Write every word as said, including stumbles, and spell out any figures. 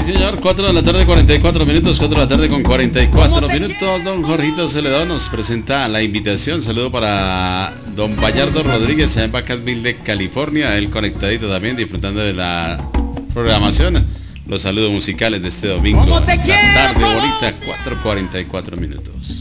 señor, cuatro de la tarde, cuarenta y cuatro minutos, cuatro de la tarde con cuarenta y cuatro minutos. Don Jorgito Celedón nos presenta la invitación. Saludo para don Bayardo Rodríguez en Vacaville de California. Él conectadito también, disfrutando de la programación. Los saludos musicales de este domingo. La tarde bonita, cuatro cuarenta y cuatro minutos.